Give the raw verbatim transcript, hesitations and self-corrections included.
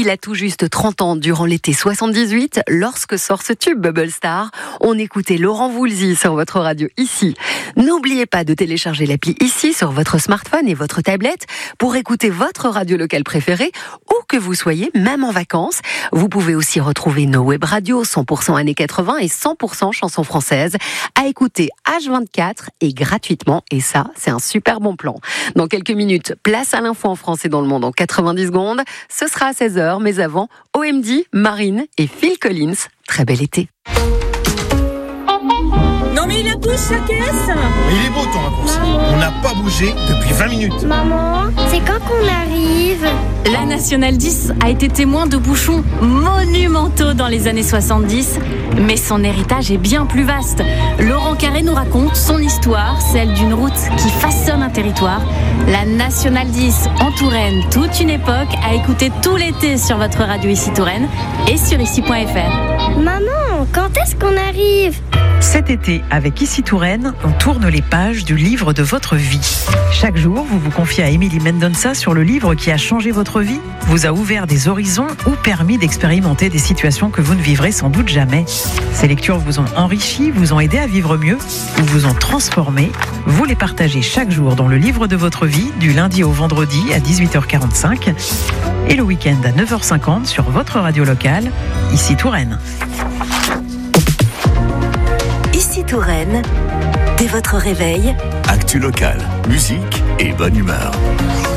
Il a tout juste trente ans durant l'été soixante-dix-huit, lorsque sort ce tube Bubble Star. On écoutait Laurent Voulzy sur votre radio ici. N'oubliez pas de télécharger l'appli ici sur votre smartphone et votre tablette pour écouter votre radio locale préférée, où que vous soyez, même en vacances. Vous pouvez aussi retrouver nos web radios cent pour cent années quatre-vingts et cent pour cent chansons françaises à écouter H vingt-quatre et gratuitement. Et ça, c'est un super bon plan. Dans quelques minutes, place à l'info en France et dans le monde en quatre-vingt-dix secondes. Ce sera à seize heures, mais avant, O M D, Marine et Phil Collins. Très bel été. Non mais il a pousse sa caisse. Mais il est beau ton raccourci. On n'a pas bougé depuis vingt minutes. Maman, c'est quand qu'on arrive? La Nationale dix a été témoin de bouchons monumentaux dans les années soixante-dix, mais son héritage est bien plus vaste. Laurent Carré nous raconte son histoire, celle d'une route qui façonne un territoire. La Nationale dix en Touraine, toute une époque à écouter tout l'été sur votre radio ici Touraine et sur ici point f r. Maman, quand est-ce qu'on arrive? Cet été, avec Ici Touraine, on tourne les pages du livre de votre vie. Chaque jour, vous vous confiez à Émilie Mendonça sur le livre qui a changé votre vie, vous a ouvert des horizons ou permis d'expérimenter des situations que vous ne vivrez sans doute jamais. Ces lectures vous ont enrichi, vous ont aidé à vivre mieux ou vous ont transformé. Vous les partagez chaque jour dans le livre de votre vie, du lundi au vendredi à dix-huit heures quarante-cinq et le week-end à neuf heures cinquante sur votre radio locale, Ici Touraine. Ici Touraine, dès votre réveil, actu locale, musique et bonne humeur.